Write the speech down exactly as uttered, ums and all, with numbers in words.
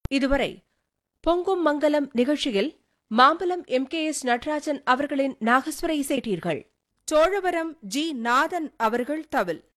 இதுவரை பொங்கும் மங்கலம் நிகழ்ச்சியில் Mambalam M K S Natarajan அவர்களின் நாகஸ்வர இசைட்டீர்கள். சோழவரம் ஜி நாதன் அவர்கள் தவில்.